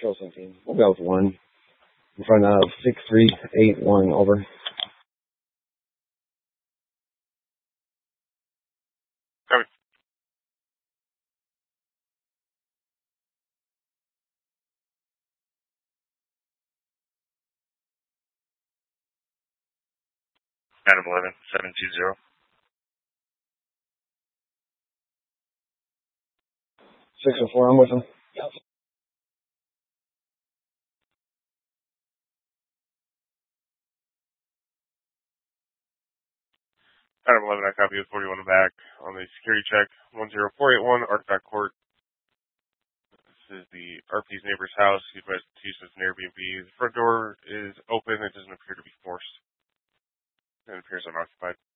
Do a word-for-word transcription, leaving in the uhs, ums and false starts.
Control seventeen. We'll go with one. In front of six three eight one, over. Copy. Adam eleven, seven two zero. six oh four, I'm with him. Adam eleven, I copy with forty-one back on the security check. one zero four eight one, Artifact Court. This is the R P's neighbor's house. He's been used as an Airbnb. The front door is open. It doesn't appear to be forced. It appears unoccupied.